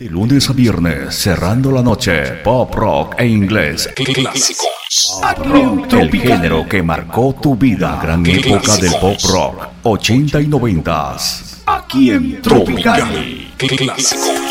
De lunes a viernes, cerrando la noche, pop, rock e inglés. Clásicos. El género que marcó tu vida. Gran época del pop rock, 80 y 90. Aquí en Tropical. Clásicos.